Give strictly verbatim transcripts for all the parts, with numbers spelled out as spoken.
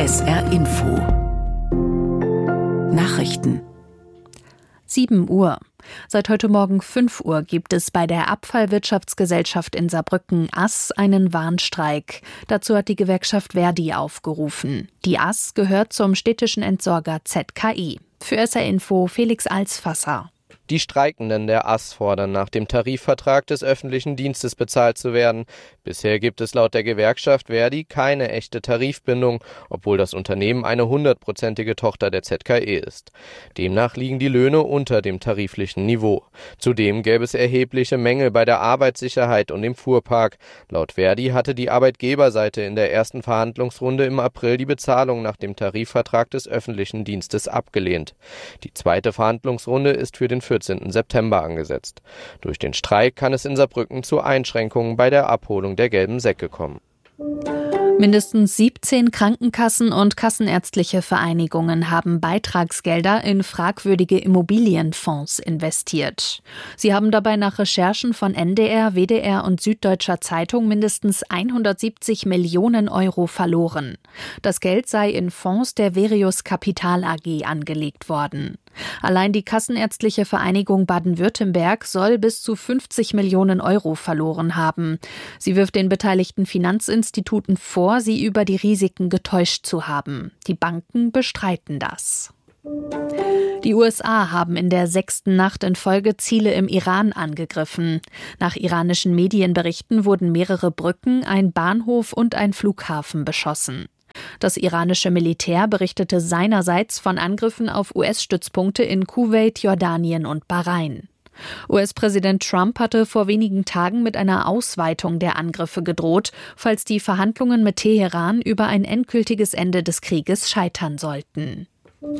S R Info Nachrichten. sieben Uhr. Seit heute Morgen fünf Uhr gibt es bei der Abfallwirtschaftsgesellschaft in Saarbrücken A S einen Warnstreik. Dazu hat die Gewerkschaft Verdi aufgerufen. Die A S gehört zum städtischen Entsorger Z K I. Für S R Info Felix Alsfasser. Die Streikenden der A S fordern, nach dem Tarifvertrag des öffentlichen Dienstes bezahlt zu werden. Bisher gibt es laut der Gewerkschaft Verdi keine echte Tarifbindung, obwohl das Unternehmen eine hundertprozentige Tochter der Z K I ist. Demnach liegen die Löhne unter dem tariflichen Niveau. Zudem gäbe es erhebliche Mängel bei der Arbeitssicherheit und im Fuhrpark. Laut Verdi hatte die Arbeitgeberseite in der ersten Verhandlungsrunde im April die Bezahlung nach dem Tarifvertrag des öffentlichen Dienstes abgelehnt. Die zweite Verhandlungsrunde ist für den vierzehnten September angesetzt. Durch den Streik kann es in Saarbrücken zu Einschränkungen bei der Abholung der gelben Säcke kommen. Mindestens siebzehn Krankenkassen und kassenärztliche Vereinigungen haben Beitragsgelder in fragwürdige Immobilienfonds investiert. Sie haben dabei nach Recherchen von N D R, W D R und Süddeutscher Zeitung mindestens hundertsiebzig Millionen Euro verloren. Das Geld sei in Fonds der Verius Kapital A G angelegt worden. Allein die Kassenärztliche Vereinigung Baden-Württemberg soll bis zu fünfzig Millionen Euro verloren haben. Sie wirft den beteiligten Finanzinstituten vor, sie über die Risiken getäuscht zu haben. Die Banken bestreiten das. Die U S A haben in der sechsten Nacht in Folge Ziele im Iran angegriffen. Nach iranischen Medienberichten wurden mehrere Brücken, ein Bahnhof und ein Flughafen beschossen. Das iranische Militär berichtete seinerseits von Angriffen auf U S-Stützpunkte in Kuwait, Jordanien und Bahrain. U S-Präsident Trump hatte vor wenigen Tagen mit einer Ausweitung der Angriffe gedroht, falls die Verhandlungen mit Teheran über ein endgültiges Ende des Krieges scheitern sollten.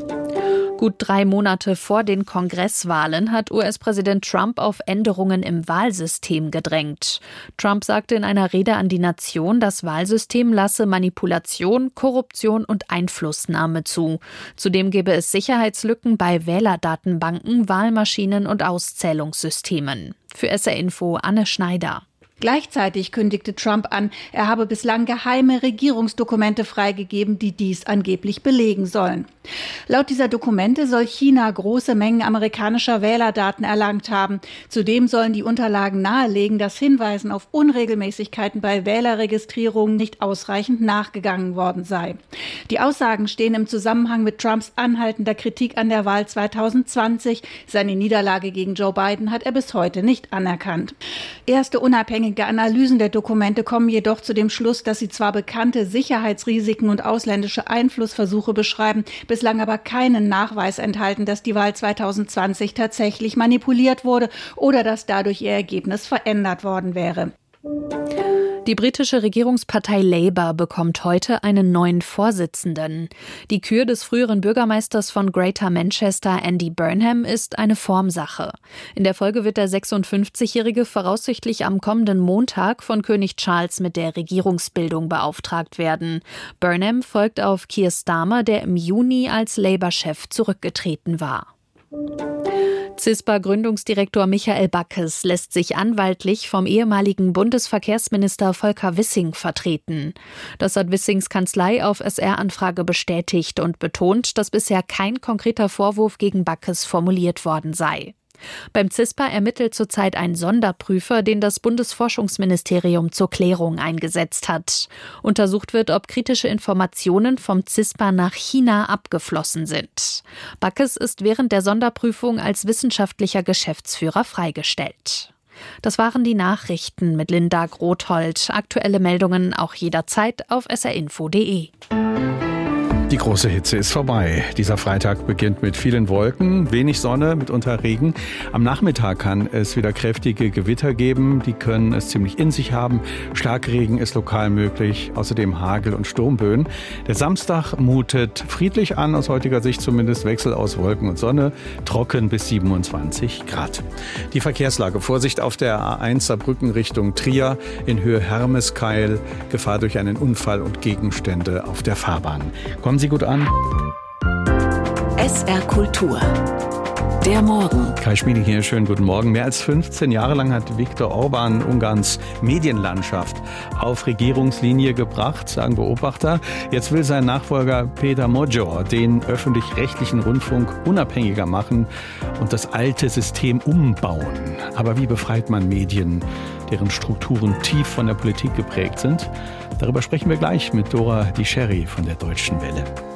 Gut drei Monate vor den Kongresswahlen hat U S-Präsident Trump auf Änderungen im Wahlsystem gedrängt. Trump sagte in einer Rede an die Nation, das Wahlsystem lasse Manipulation, Korruption und Einflussnahme zu. Zudem gebe es Sicherheitslücken bei Wählerdatenbanken, Wahlmaschinen und Auszählungssystemen. Für S R Info Anne Schneider. Gleichzeitig kündigte Trump an, er habe bislang geheime Regierungsdokumente freigegeben, die dies angeblich belegen sollen. Laut dieser Dokumente soll China große Mengen amerikanischer Wählerdaten erlangt haben. Zudem sollen die Unterlagen nahelegen, dass Hinweisen auf Unregelmäßigkeiten bei Wählerregistrierungen nicht ausreichend nachgegangen worden sei. Die Aussagen stehen im Zusammenhang mit Trumps anhaltender Kritik an der Wahl zweitausendzwanzig. Seine Niederlage gegen Joe Biden hat er bis heute nicht anerkannt. Erste unabhängige Analysen der Dokumente kommen jedoch zu dem Schluss, dass sie zwar bekannte Sicherheitsrisiken und ausländische Einflussversuche beschreiben, bislang aber keinen Nachweis enthalten, dass die Wahl zweitausendzwanzig tatsächlich manipuliert wurde oder dass dadurch ihr Ergebnis verändert worden wäre. Die britische Regierungspartei Labour bekommt heute einen neuen Vorsitzenden. Die Kür des früheren Bürgermeisters von Greater Manchester, Andy Burnham, ist eine Formsache. In der Folge wird der sechsundfünfzigjährige voraussichtlich am kommenden Montag von König Charles mit der Regierungsbildung beauftragt werden. Burnham folgt auf Keir Starmer, der im Juni als Labour-Chef zurückgetreten war. CISPA-Gründungsdirektor Michael Backes lässt sich anwaltlich vom ehemaligen Bundesverkehrsminister Volker Wissing vertreten. Das hat Wissings Kanzlei auf S R-Anfrage bestätigt und betont, dass bisher kein konkreter Vorwurf gegen Backes formuliert worden sei. Beim CISPA ermittelt zurzeit ein Sonderprüfer, den das Bundesforschungsministerium zur Klärung eingesetzt hat. Untersucht wird, ob kritische Informationen vom CISPA nach China abgeflossen sind. Backes ist während der Sonderprüfung als wissenschaftlicher Geschäftsführer freigestellt. Das waren die Nachrichten mit Linda Grothold. Aktuelle Meldungen auch jederzeit auf s r info punkt d e. Die große Hitze ist vorbei. Dieser Freitag beginnt mit vielen Wolken, wenig Sonne, mitunter Regen. Am Nachmittag kann es wieder kräftige Gewitter geben. Die können es ziemlich in sich haben. Starkregen ist lokal möglich, außerdem Hagel und Sturmböen. Der Samstag mutet friedlich an, aus heutiger Sicht zumindest. Wechsel aus Wolken und Sonne, trocken bis siebenundzwanzig Grad. Die Verkehrslage: Vorsicht auf der A eins Saarbrücken Richtung Trier in Höhe Hermeskeil. Gefahr durch einen Unfall und Gegenstände auf der Fahrbahn. Kommen Sie gut an. S R Kultur. Der Morgen. Kai Schmieding hier, schönen guten Morgen. Mehr als fünfzehn Jahre lang hat Viktor Orban Ungarns Medienlandschaft auf Regierungslinie gebracht, sagen Beobachter. Jetzt will sein Nachfolger Péter Magyar den öffentlich-rechtlichen Rundfunk unabhängiger machen und das alte System umbauen. Aber wie befreit man Medien, deren Strukturen tief von der Politik geprägt sind? Darüber sprechen wir gleich mit Dora Discheri von der Deutschen Welle.